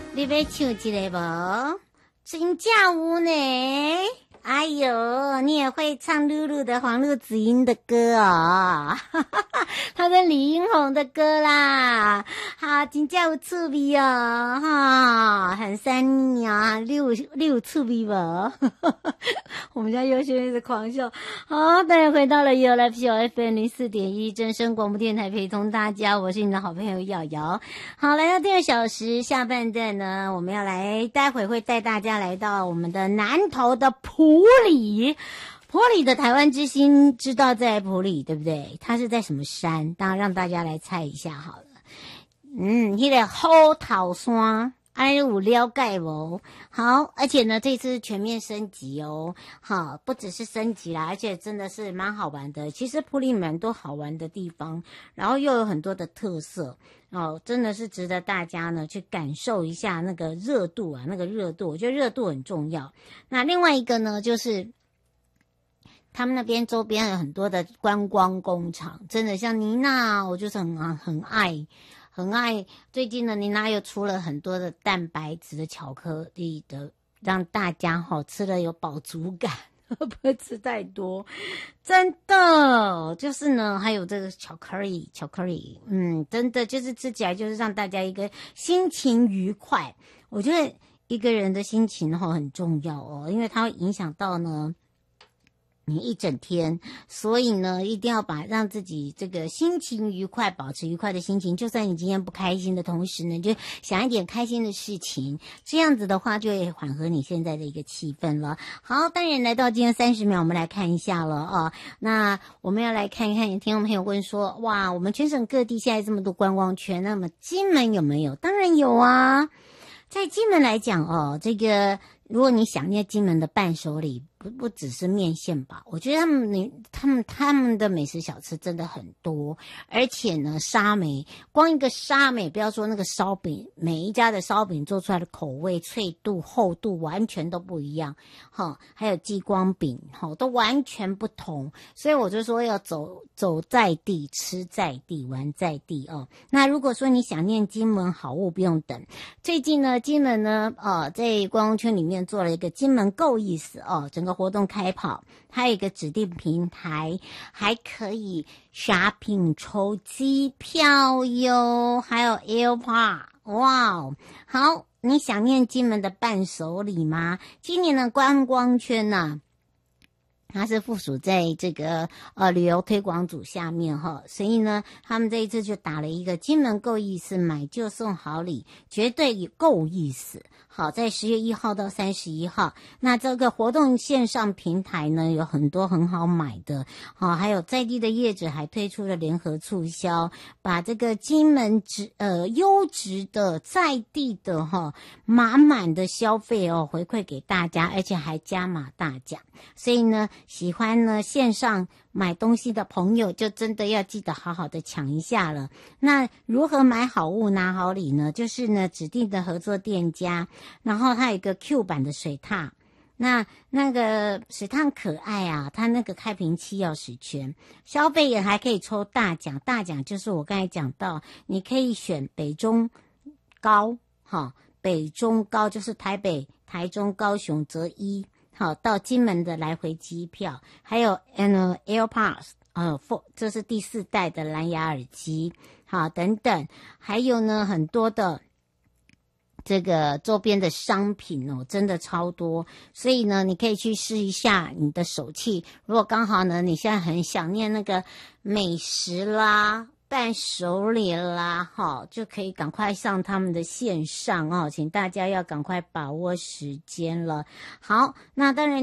你要唱一个无？真假有呢？哎呦，你也会唱露露的黄路子音的歌哦，他跟李英宏的歌啦，好，真正有趣味哦，哈，很酸腻啊，你有趣味不？我们家优轩一直狂笑。好，大家回到了 You Life Show FM 04.1真声广播电台，陪同大家，我是你的好朋友瑶瑶。好，来到第2小时下半段呢，我们要来，待会会带大家来到我们的南投的埔里。埔里的台湾之星知道在埔里对不对？它是在什么山？当然让大家来猜一下好了。那个虎头山。有了解哦，好，而且呢，这次全面升级哦，好，不只是升级啦，而且真的是蛮好玩的。其实埔里蛮多好玩的地方，然后又有很多的特色哦，真的是值得大家呢去感受一下那个热度啊，那个热度，我觉得热度很重要。那另外一个呢，就是他们那边周边有很多的观光工厂，真的像妮娜，我就是很爱。最近呢，妮娜又出了很多的蛋白质的巧克力的，让大家吃了有饱足感，不会吃太多。真的，就是呢，还有这个巧克力，真的就是吃起来就是让大家一个心情愉快。我觉得一个人的心情很重要哦，因为它会影响到呢你一整天，所以呢，一定要让自己这个心情愉快，保持愉快的心情。就算你今天不开心的同时呢，你就想一点开心的事情，这样子的话就会缓和你现在的一个气氛了。好，当然来到今天30秒，我们来看一下了啊。那我们要来看一看，听众朋友问说，哇，我们全省各地现在这么多观光圈，那么金门有没有？当然有啊。在金门来讲哦，这个如果你想念金门的伴手礼，不只是面线吧，我觉得他们的美食小吃真的很多，而且呢，沙梅光一个沙梅，不要说那个烧饼，每一家的烧饼做出来的口味、脆度、厚度完全都不一样，还有激光饼，都完全不同，所以我就说要走在地，吃在地，玩在地哦。那如果说你想念金门好物，不用等，最近呢，金门呢，在观光圈里面做了一个金门够意思哦，整个活动开跑，还有一个指定平台，还可以 shopping 抽机票哟，还有 AirPod， 哇，好，你想念金门的伴手礼吗？今年的观光圈呢，它是附属在这个旅游推广组下面哈，所以呢，他们这一次就打了一个金门够意思，买就送好礼，绝对够意思。好，在10月1号到31号，那这个活动线上平台呢，有很多很好买的，还有在地的业者还推出了联合促销，把这个金门优质的在地的满的消费哦回馈给大家，而且还加码大奖，所以呢，喜欢呢线上买东西的朋友就真的要记得好好的抢一下了。那如何买好物拿好礼呢？就是呢指定的合作店家，然后它有一个 Q 版的水獭，那个水獭可爱啊，它那个开瓶器要10圈，消费也还可以抽大奖，大奖就是我刚才讲到，你可以选北中高，北中高就是台北、台中、高雄择一。好，到金门的来回机票，还有AirPods， 这是第4代的蓝牙耳机，好，等等，还有呢很多的这个周边的商品哦，真的超多，所以呢，你可以去试一下你的手气。如果刚好呢，你现在很想念那个美食啦、伴手礼啦，就可以赶快上他们的线上哦，请大家要赶快把握时间了。好，那当然。